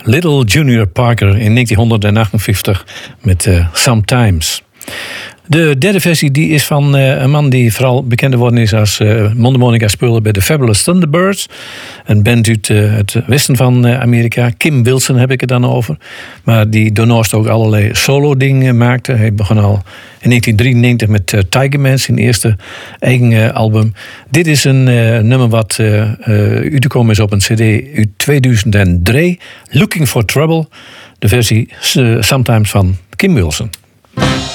Little Junior Parker in 1958 met Sometimes. De derde versie die is van een man die vooral bekend geworden is als mondharmonica-speler bij de Fabulous Thunderbirds. Een band uit het westen van Amerika. Kim Wilson heb ik het dan over. Maar die daarnaast ook allerlei solo-dingen maakte. Hij begon al in 1993 met Tigerman, zijn eerste eigen album. Dit is een nummer wat uitgekomen is op een cd uit 2003. Looking for Trouble. De versie Sometimes van Kim Wilson.